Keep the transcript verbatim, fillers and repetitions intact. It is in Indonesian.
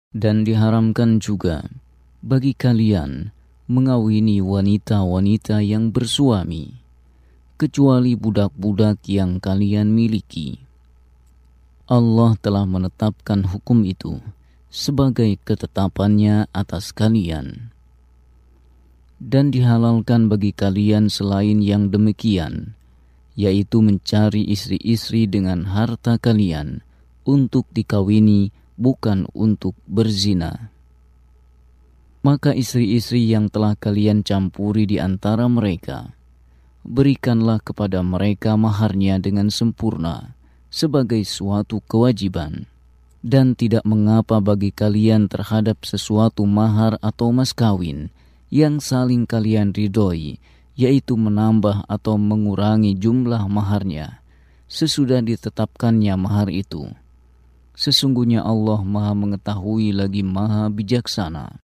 Dan diharamkan juga bagi kalian mengawini wanita-wanita yang bersuami, kecuali budak-budak yang kalian miliki. Allah telah menetapkan hukum itu sebagai ketetapannya atas kalian. Dan dihalalkan bagi kalian selain yang demikian, yaitu mencari istri-istri dengan harta kalian untuk dikawini, bukan untuk berzina. Maka istri-istri yang telah kalian campuri di antara mereka, berikanlah kepada mereka maharnya dengan sempurna sebagai suatu kewajiban. Dan tidak mengapa bagi kalian terhadap sesuatu mahar atau mas kawin yang saling kalian ridhoi, yaitu menambah atau mengurangi jumlah maharnya sesudah ditetapkannya mahar itu. Sesungguhnya Allah Maha Mengetahui lagi Maha Bijaksana.